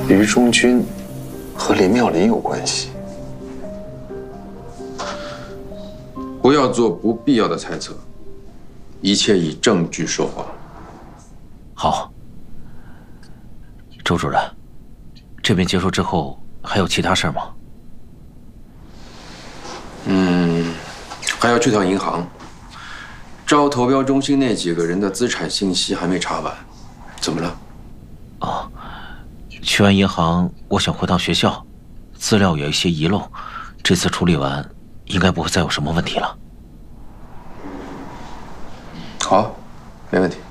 于中军和林妙林有关系。 不要做不必要的猜测，一切以证据说话。 好，周主任，这边结束之后还有其他事儿吗？ 还要去趟银行。招投标中心那几个人的资产信息还没查完，怎么了？ 哦，去完银行，我想回趟学校，资料有一些遗漏，这次处理完，应该不会再有什么问题了。 好，没问题。